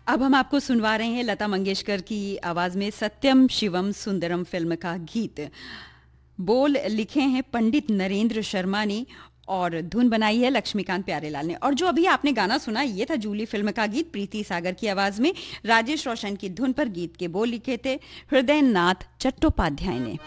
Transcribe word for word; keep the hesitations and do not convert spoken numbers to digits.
अब हम आपको सुनवा रहे हैं लता मंगेशकर की आवाज में सत्यम शिवम सुंदरम फिल्म का गीत। बोल लिखे हैं पंडित नरेंद्र शर्मा ने और धुन बनाई है लक्ष्मीकांत प्यारेलाल ने। और जो अभी आपने गाना सुना ये था जूली फिल्म का गीत, प्रीति सागर की आवाज में। राजेश रोशन की धुन पर गीत के बोल लिखे थे हृदय नाथ चट्टोपाध्याय ने।